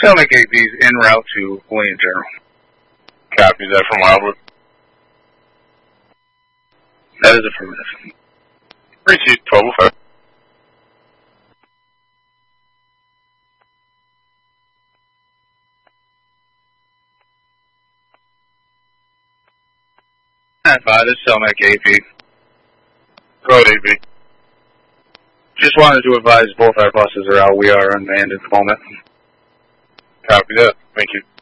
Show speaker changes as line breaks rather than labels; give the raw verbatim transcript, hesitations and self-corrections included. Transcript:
Selmac A P is en route to William General.
Copy that from Wildwood.
That is affirmative.
Receipt twelve oh five.
nine five, this is Selmac A P.
Go ahead, A P.
Just wanted to advise both our buses are out. We are unmanned at the moment.
Copy that. Thank you.